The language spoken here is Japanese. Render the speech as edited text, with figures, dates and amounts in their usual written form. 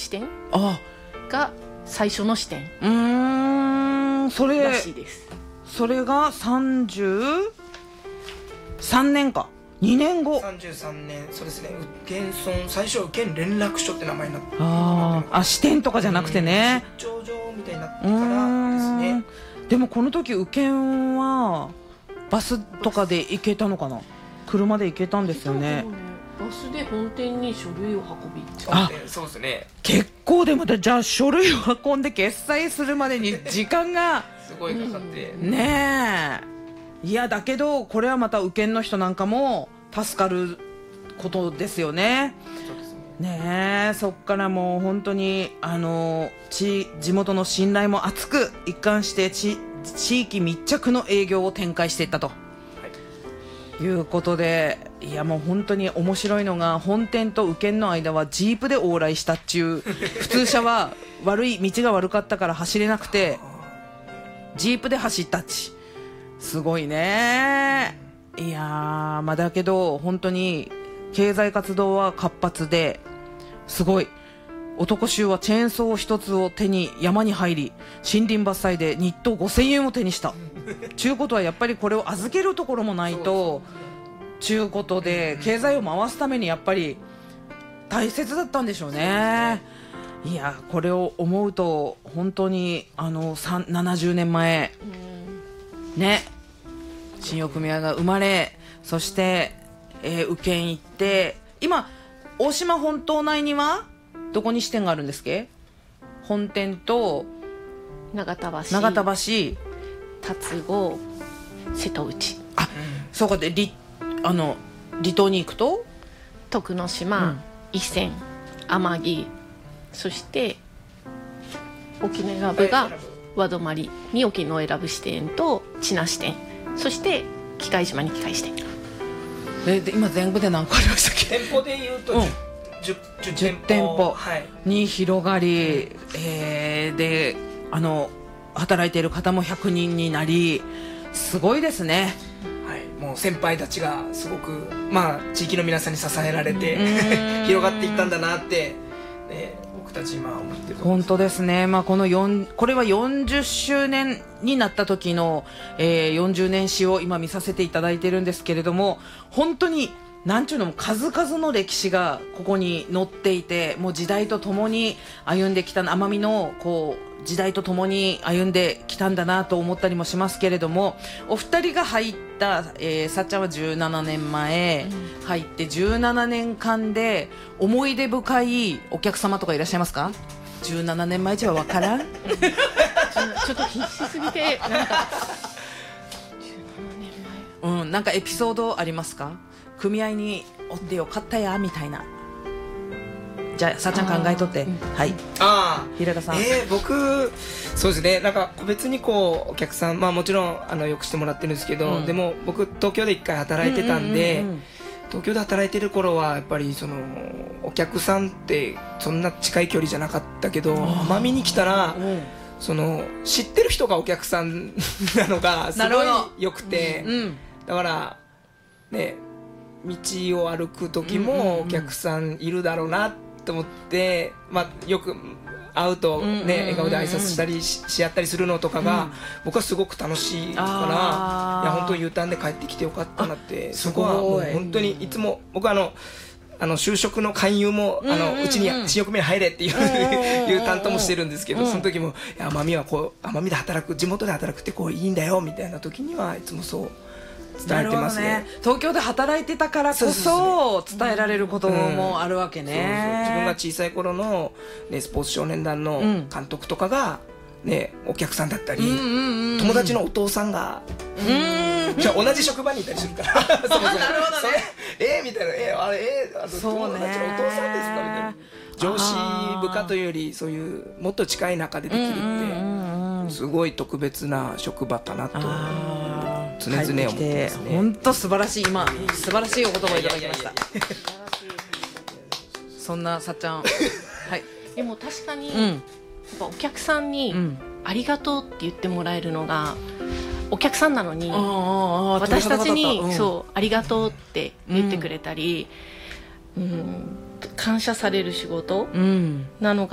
支店が最初の支店それらしいです。 それが33年か2年後 33年そうですね。現村最初県連絡所って名前になって支店とかじゃなくてね、 出張所みたいになってからですね。 でもこの時右県はバスとかで行けたのかな、車で行けたんですよね。 バスで本店に書類を運びそうですね。 結構でもじゃあ書類を運んで決済するまでに時間がすごいかかってねえ、いやだけどこれはまた右県の人なんかも助かることですよね。 そうですねえ、そっからもう本当に地元の信頼も厚く一貫して地域密着の営業を展開していったと、いうことで、いやもう本当に面白いのが本店と右県の間はジープで往来したっちゅう普通車は道が悪かったから走れなくてジープで走ったっち、すごいね。いやだけど本当に経済活動は活発ですごい。男衆はチェーンソー一つを手に山に入り森林伐採で日当5000円を手にしたちゅうことはやっぱりこれを預けるところもないとちゅうことで経済を回すためにやっぱり大切だったんでしょうね。いやこれを思うと本当に70年前ね、信用組合が生まれ、そして右県行って、今大島本島内にはどこに支店があるんですっけ？本店と長田橋、 辰郷、瀬戸内、 そうかで離島に行くと徳之島、伊勢、天城、そして沖永部が和泊に沖永部支店と千奈支店、そして喜界島に喜界支店。 で今全部で何個ありましたっけ？ 店舗でいうと10 店舗に広がり、で働いている方も100人になり、すごいですね。 もう先輩たちがすごく、地域の皆さんに支えられて広がっていったんだなって、僕たち今思ってる。 本当ですね。これは40周年になった時の、40年史を今見させていただいてるんですけれども、本当になんちゅうのも数々の歴史がここに載っていて、もう時代とともに歩んできた、奄美の時代とともに歩んできたんだなと思ったりもしますけれども、お二人が入った、さっちゃんは17年前入って17年間で思い出深いお客様とかいらっしゃいますか？17年前じゃ分からんちょっと必死すぎてなんか17 年前、なんかエピソードありますか？組合におってよかったやみたいな。じゃあさっちゃん考えとって、はい。平田さん。 僕そうですね、なんか個別にお客さん、もちろんよくしてもらってるんですけど、でも僕東京で1回働いてたんで、東京で働いてる頃はやっぱりお客さんってそんな近い距離じゃなかったけど、奄美に来たら知ってる人がお客さんなのがすごい良くて、だからね、道を歩く時もお客さんいるだろうなと思って、よく会うとね、笑顔で挨拶したり し合ったりするのとかが、僕はすごく楽しいから、いや本当に U ターンで帰ってきてよかったなって。そこはもう本当にいつも僕は就職の勧誘もうちに新横目に入れっていう担当もしてるんですけど、その時も奄美は奄美で働く、地元で働くっていいんだよみたいな時にはいつもそう伝えてますね。 東京で働いてたからこそ伝えられることもあるわけね。 自分が小さい頃の、スポーツ少年団の監督とかが、お客さんだったり、友達のお父さんがじゃあ同じ職場にいたりするからなるほどね。みたいな友達のお父さんですかみたいな、上司部下というよりそういうもっと近い中でできるってすごい特別な職場かなと常々思ってますね。 本当素晴らしい、今素晴らしいお言葉いただきました。そんなさっちゃん、はい。 でも確かに、やっぱお客さんにありがとうって言ってもらえるのが、お客さんなのに私たちにそうありがとうって言ってくれたり、感謝される仕事なのが